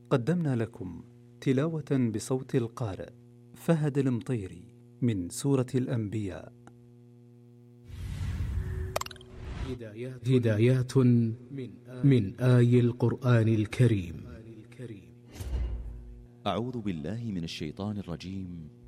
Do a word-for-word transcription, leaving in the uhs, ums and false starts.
قدمنا لكم تلاوة بصوت القارئ فهد المطيري من سورة الأنبياء. هدايات من آي القرآن الكريم. أعوذ بالله من الشيطان الرجيم.